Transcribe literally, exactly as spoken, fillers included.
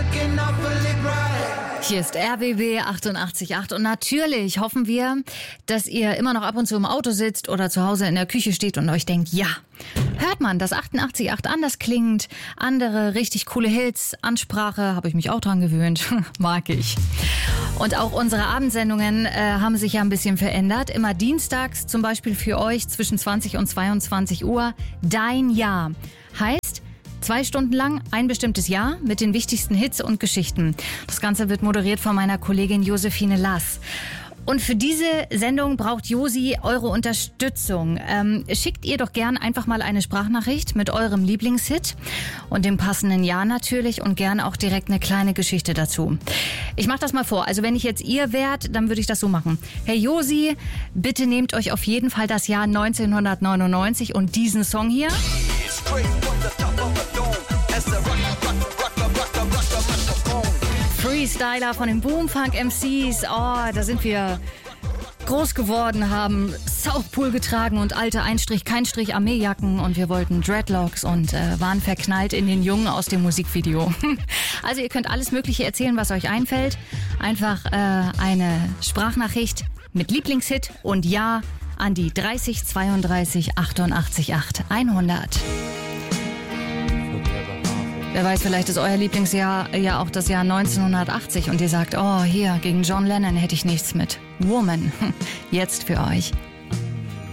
Hier ist R B B achtundachtzig Komma acht und natürlich hoffen wir, dass ihr immer noch ab und zu im Auto sitzt oder zu Hause in der Küche steht und euch denkt, ja, hört man, dass achtundachtzig Komma acht anders klingt, andere richtig coole Hits, Ansprache, habe ich mich auch dran gewöhnt, mag ich. Und auch unsere Abendsendungen äh, haben sich ja ein bisschen verändert. Immer dienstags zum Beispiel für euch zwischen zwanzig und zweiundzwanzig Uhr Dein Jahr. Heißt, zwei Stunden lang ein bestimmtes Jahr mit den wichtigsten Hits und Geschichten. Das Ganze wird moderiert von meiner Kollegin Josephine Lass. Und für diese Sendung braucht Josi eure Unterstützung. Ähm, schickt ihr doch gern einfach mal eine Sprachnachricht mit eurem Lieblingshit und dem passenden Jahr natürlich und gern auch direkt eine kleine Geschichte dazu. Ich mache das mal vor. Also wenn ich jetzt ihr wärt, dann würde ich das so machen. Hey Josi, bitte nehmt euch auf jeden Fall das Jahr neunzehnhundertneunundneunzig und diesen Song hier. Freestyler von den Boomfunk M Cs. Oh, da sind wir groß geworden, haben Southpool getragen und alte Einstrich-Keinstrich-Armeejacken und wir wollten Dreadlocks und äh, waren verknallt in den Jungen aus dem Musikvideo. Also ihr könnt alles Mögliche erzählen, was euch einfällt. Einfach äh, eine Sprachnachricht mit Lieblingshit und Ja an die dreißig zweiunddreißig achtundachtzig acht hundert. Wer weiß, vielleicht ist euer Lieblingsjahr ja auch das Jahr neunzehnhundertachtzig und ihr sagt, oh, hier, gegen John Lennon hätte ich nichts mit. Woman, jetzt für euch.